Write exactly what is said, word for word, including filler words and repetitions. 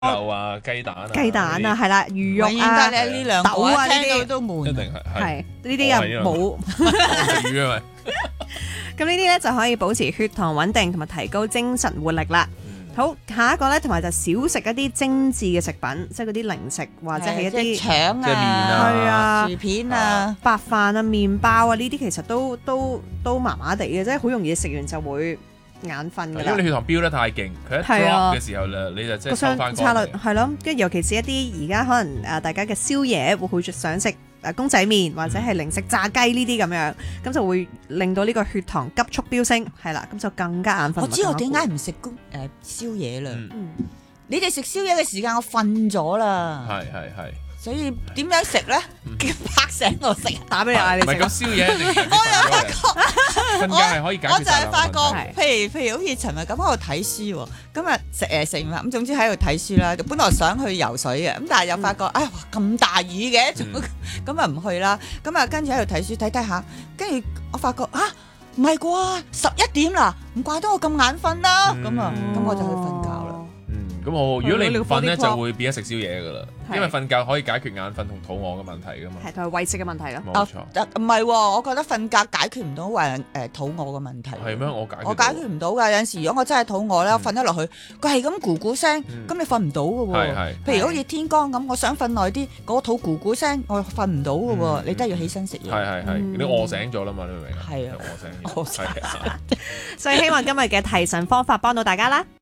牛啊、雞蛋啊、 雞蛋啊，係啦，魚肉啊， 啊、 呢兩豆啊呢啲聽到都悶。 一定係係呢啲又冇。 食魚啊咪。 咁呢啲咧就可以保持血糖穩定同埋提高精神活力啦。好，下一個咧，同埋就少食一啲精緻嘅食品，即係嗰啲零食或者係一啲腸即係麵啊、 係啊、 薯片啊、 白飯啊、麵包啊呢啲，其實都都都麻麻地嘅，即係好容易食完就會眼瞓㗎啦。 因為你血糖飆得太勁，佢一 drop 嘅時候咧，你就即係收翻個率係咯，跟住尤其是一啲而家可能誒大家嘅宵夜會好想食誒公仔麵或者係零食炸雞呢啲咁樣，咁就會令到呢個血糖急速飆升，係啦，咁就更加眼瞓。 我知我點解唔食公誒宵夜啦。 嗯， 你哋食宵夜嘅時間我瞓咗啦。 係係係。 所以點樣食咧？叫拍醒我食， 打俾你嗌你食。 唔係咁宵夜，我又發覺瞓覺係可以解決。 我就係發覺，譬如譬如好似尋日咁喺度睇書喎，今日食誒食完飯咁，總之喺度睇書啦。本來想去游水嘅，咁但係又發覺，哎呀咁大雨嘅，咁啊唔去啦。咁啊跟住喺度睇書睇睇下，跟住我發覺啊唔係啩，十一點啦，唔怪得我咁眼瞓啦。咁啊，咁我就去瞓覺啦。 咁我如果你唔瞓咧，就會變咗食宵夜噶啦，因為瞓覺可以解決眼瞓同肚餓嘅問題噶嘛。 係同埋胃食嘅問題咯。 冇錯。 唔係喎，我覺得瞓覺解決唔到話誒肚餓嘅問題。 係咩？我解決我解決唔到㗎。有陣時如果我真係肚餓咧，我瞓得落去，佢係咁咕咕聲，咁你瞓唔到㗎喎。 係係。 譬如好似天光咁，我想瞓耐啲，嗰個肚咕咕聲，我瞓唔到㗎喎。你都係要起身食嘢。 係係係，你餓醒咗啦嘛？你明唔明啊？ 係啊， 餓醒。餓醒。 所以希望今日嘅提神方法幫到大家啦。